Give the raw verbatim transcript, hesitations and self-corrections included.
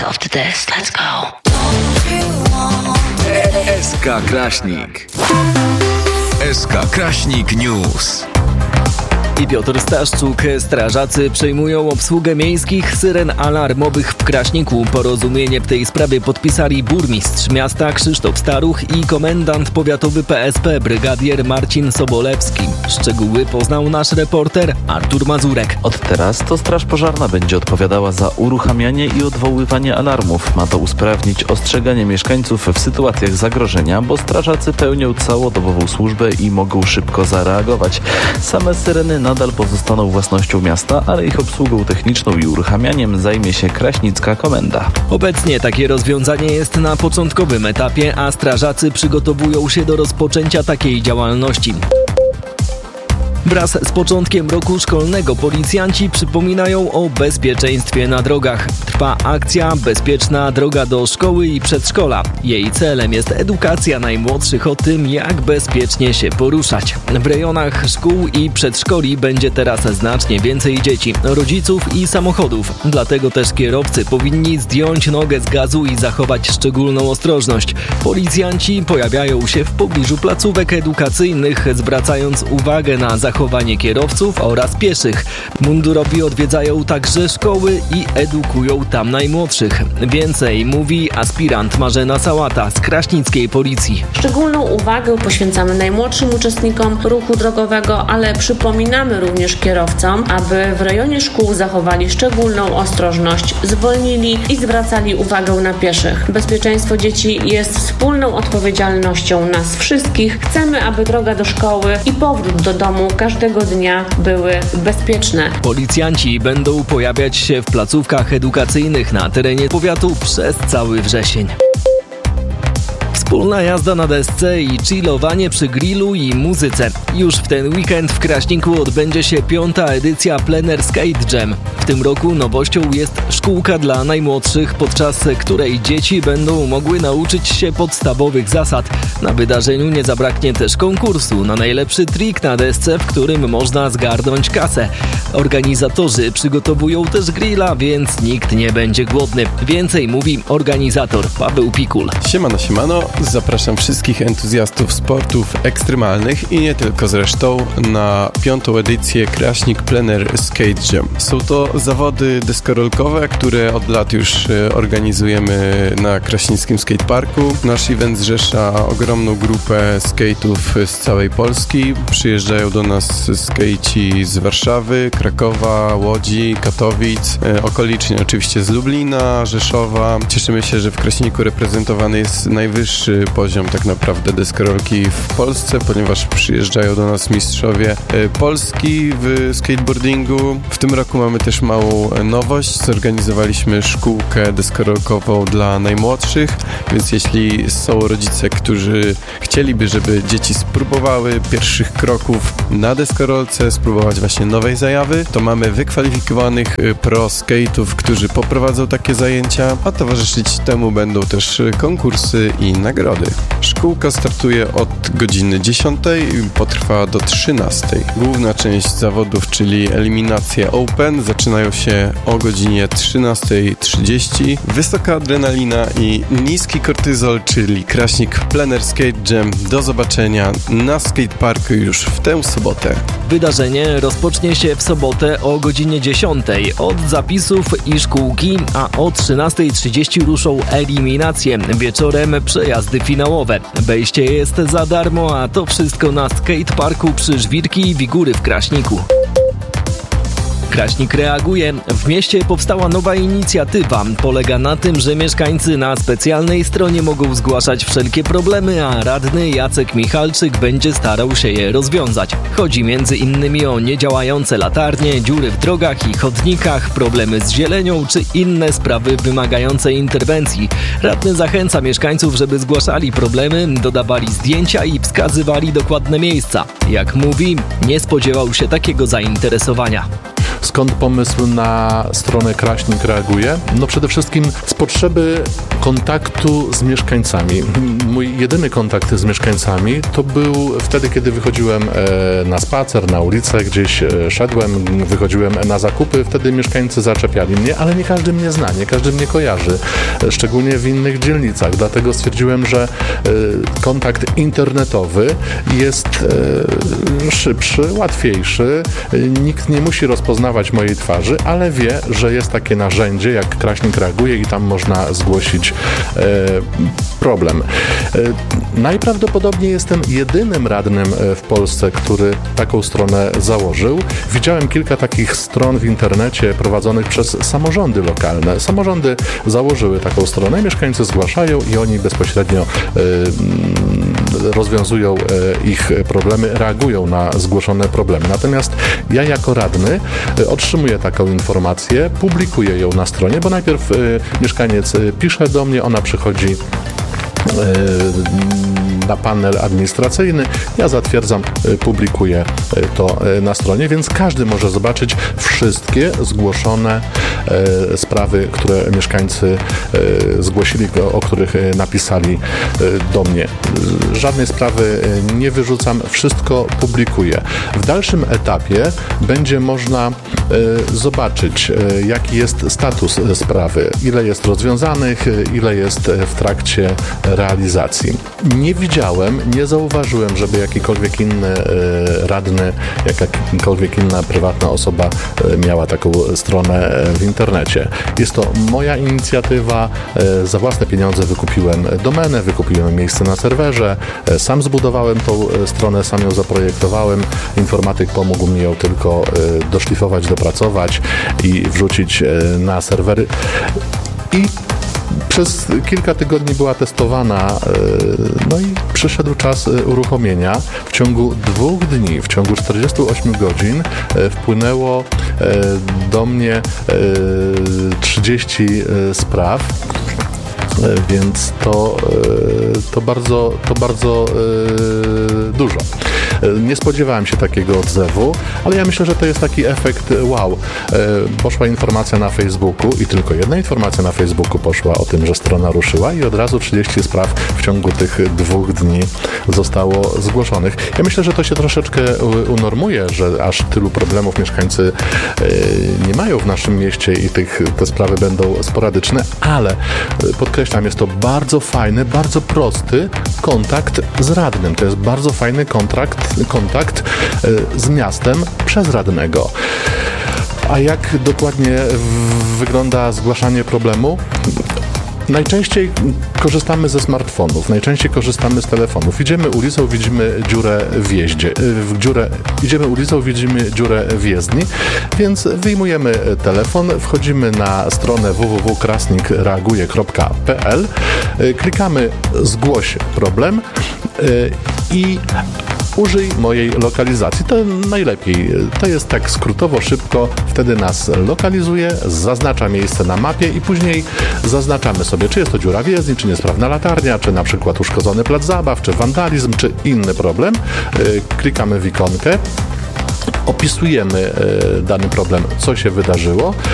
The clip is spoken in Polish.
after this. Let's go. S K Kraśnik. S K Kraśnik News. I Piotr Staszczuk. Strażacy przejmują obsługę miejskich syren alarmowych w Kraśniku. Porozumienie w tej sprawie podpisali burmistrz miasta Krzysztof Staruch i komendant powiatowy P S P brygadier Marcin Sobolewski. Szczegóły poznał nasz reporter Artur Mazurek. Od teraz to Straż Pożarna będzie odpowiadała za uruchamianie i odwoływanie alarmów. Ma to usprawnić ostrzeganie mieszkańców w sytuacjach zagrożenia, bo strażacy pełnią całodobową służbę i mogą szybko zareagować. Same syreny nadal pozostaną własnością miasta, ale ich obsługą techniczną i uruchamianiem zajmie się kraśnicka komenda. Obecnie takie rozwiązanie jest na początkowym etapie, a strażacy przygotowują się do rozpoczęcia takiej działalności. Wraz z początkiem roku szkolnego policjanci przypominają o bezpieczeństwie na drogach. Trwa akcja Bezpieczna droga do szkoły i przedszkola. Jej celem jest edukacja najmłodszych o tym, jak bezpiecznie się poruszać. W rejonach szkół i przedszkoli będzie teraz znacznie więcej dzieci, rodziców i samochodów. Dlatego też kierowcy powinni zdjąć nogę z gazu i zachować szczególną ostrożność. Policjanci pojawiają się w pobliżu placówek edukacyjnych, zwracając uwagę na zachowanie kierowców oraz pieszych. Mundurowi odwiedzają także szkoły i edukują tam najmłodszych. Więcej mówi aspirant Marzena Sałata z kraśnickiej policji. Szczególną uwagę poświęcamy najmłodszym uczestnikom ruchu drogowego, ale przypominamy również kierowcom, aby w rejonie szkół zachowali szczególną ostrożność, zwolnili i zwracali uwagę na pieszych. Bezpieczeństwo dzieci jest wspólną odpowiedzialnością nas wszystkich. Chcemy, aby droga do szkoły i powrót do domu każdego dnia były bezpieczne. Policjanci będą pojawiać się w placówkach edukacyjnych na terenie powiatu przez cały wrzesień. Wspólna jazda na desce i chillowanie przy grillu i muzyce. Już w ten weekend w Kraśniku odbędzie się piąta edycja Plein Air Skate Jam. W tym roku nowością jest szkółka dla najmłodszych, podczas której dzieci będą mogły nauczyć się podstawowych zasad. Na wydarzeniu nie zabraknie też konkursu na najlepszy trik na desce, w którym można zgarnąć kasę. Organizatorzy przygotowują też grilla, więc nikt nie będzie głodny. Więcej mówi organizator Paweł Pikul. Siemano, siemano. Zapraszam wszystkich entuzjastów sportów ekstremalnych i nie tylko zresztą na piątą edycję Kraśnik Plein Air Skate Jam. Są to zawody deskorolkowe, które od lat już organizujemy na kraśnickim skateparku. Nasz event zrzesza ogromną grupę skate'ów z całej Polski. Przyjeżdżają do nas skejci z Warszawy, Krakowa, Łodzi, Katowic, okolicznie oczywiście z Lublina, Rzeszowa. Cieszymy się, że w Kraśniku reprezentowany jest najwyższy poziom tak naprawdę deskorolki w Polsce, ponieważ przyjeżdżają do nas mistrzowie Polski w skateboardingu. W tym roku mamy też małą nowość. Zorganizowaliśmy szkółkę deskorolkową dla najmłodszych, więc jeśli są rodzice, którzy chcieliby, żeby dzieci spróbowały pierwszych kroków na deskorolce, spróbować właśnie nowej zajawy, to mamy wykwalifikowanych pro skate'ów, którzy poprowadzą takie zajęcia, a towarzyszyć temu będą też konkursy i nagrody. Szkółka startuje od godziny dziesiątej i potrwa do trzynastej. Główna część zawodów, czyli eliminacje Open, zaczynają się o godzinie trzynastej trzydzieści. Wysoka adrenalina i niski kortyzol, czyli Kraśnik Plein Air Skate Jam. Do zobaczenia na skateparku już w tę sobotę. Wydarzenie rozpocznie się w sobotę o godzinie dziesiątej od zapisów i szkółki, a o trzynastej trzydzieści ruszą eliminacje. Wieczorem przejazdy finałowe. Wejście jest za darmo, a to wszystko na skateparku przy Żwirki i Wigury w Kraśniku. Kraśnik reaguje. W mieście powstała nowa inicjatywa. Polega na tym, że mieszkańcy na specjalnej stronie mogą zgłaszać wszelkie problemy, a radny Jacek Michalczyk będzie starał się je rozwiązać. Chodzi między innymi o niedziałające latarnie, dziury w drogach i chodnikach, problemy z zielenią czy inne sprawy wymagające interwencji. Radny zachęca mieszkańców, żeby zgłaszali problemy, dodawali zdjęcia i wskazywali dokładne miejsca. Jak mówi, nie spodziewał się takiego zainteresowania. Skąd pomysł na stronę Kraśnik reaguje? No przede wszystkim z potrzeby kontaktu z mieszkańcami. Mój jedyny kontakt z mieszkańcami to był wtedy, kiedy wychodziłem na spacer, na ulicę, gdzieś szedłem, wychodziłem na zakupy, wtedy mieszkańcy zaczepiali mnie, ale nie każdy mnie zna, nie każdy mnie kojarzy, szczególnie w innych dzielnicach. Dlatego stwierdziłem, że kontakt internetowy jest szybszy, łatwiejszy. Nikt nie musi rozpoznawać mojej twarzy, ale wie, że jest takie narzędzie, jak Kraśnik reaguje i tam można zgłosić problem. Najprawdopodobniej jestem jedynym radnym w Polsce, który taką stronę założył. Widziałem kilka takich stron w internecie prowadzonych przez samorządy lokalne. Samorządy założyły taką stronę, mieszkańcy zgłaszają i oni bezpośrednio y, rozwiązują y, ich problemy, reagują na zgłoszone problemy. Natomiast ja jako radny y, otrzymuję taką informację, publikuję ją na stronie, bo najpierw y, mieszkaniec y, pisze do mnie, ona przychodzi na panel administracyjny, ja zatwierdzam, publikuję to na stronie, więc każdy może zobaczyć wszystkie zgłoszone sprawy, które mieszkańcy zgłosili, o których napisali do mnie. Żadnej sprawy nie wyrzucam, wszystko publikuję. W dalszym etapie będzie można zobaczyć, jaki jest status sprawy, ile jest rozwiązanych, ile jest w trakcie realizacji. Nie widziałem, nie zauważyłem, żeby jakikolwiek inny radny, jakakolwiek inna prywatna osoba miała taką stronę w internecie. Jest to moja inicjatywa, za własne pieniądze wykupiłem domenę, wykupiłem miejsce na serwerze, sam zbudowałem tą stronę, sam ją zaprojektowałem, informatyk pomógł mi ją tylko doszlifować, dopracować i wrzucić na serwery. I przez kilka tygodni była testowana, no i przyszedł czas uruchomienia. W ciągu dwóch dni, w ciągu czterdziestu ośmiu godzin wpłynęło do mnie trzydzieści spraw. Więc to, to bardzo, to bardzo dużo. Nie spodziewałem się takiego odzewu, ale ja myślę, że to jest taki efekt wow. Poszła informacja na Facebooku i tylko jedna informacja na Facebooku poszła o tym, że strona ruszyła i od razu trzydzieści spraw w ciągu tych dwóch dni zostało zgłoszonych. Ja myślę, że to się troszeczkę unormuje, że aż tylu problemów mieszkańcy nie mają w naszym mieście i tych, te sprawy będą sporadyczne, ale podkreślam, jest to bardzo fajny, bardzo prosty kontakt z radnym. To jest bardzo fajny kontrakt, kontakt z miastem przez radnego. A jak dokładnie wygląda zgłaszanie problemu? Najczęściej korzystamy ze smartfonów, najczęściej korzystamy z telefonów. Idziemy ulicą, widzimy dziurę w jeździe, w dziurę, idziemy ulicą, widzimy dziurę w jezdni, więc wyjmujemy telefon, wchodzimy na stronę w w w kropka krasnik reaguje kropka p l, klikamy zgłoś problem i użyj mojej lokalizacji. To najlepiej. To jest tak skrótowo, szybko. Wtedy nas lokalizuje, zaznacza miejsce na mapie i później zaznaczamy sobie, czy jest to dziura w jezdni, czy niesprawna latarnia, czy na przykład uszkodzony plac zabaw, czy wandalizm, czy inny problem. Klikamy w ikonkę, opisujemy dany problem, co się wydarzyło